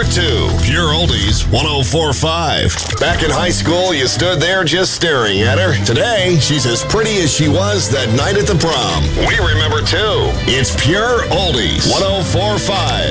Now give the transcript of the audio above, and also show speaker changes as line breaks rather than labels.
2. Pure Oldies 104.5. Back in high school, you stood there just staring at her. Today, she's as pretty as she was that night at the prom. We remember too. It's Pure Oldies 104.5.